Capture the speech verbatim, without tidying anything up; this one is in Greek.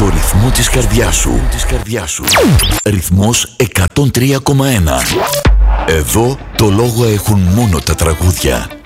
στο ρυθμό της καρδιάς σου. Της καρδιάς σου. Ρυθμός εκατόν τρία κόμμα ένα. Εδώ το λόγο έχουν μόνο τα τραγούδια.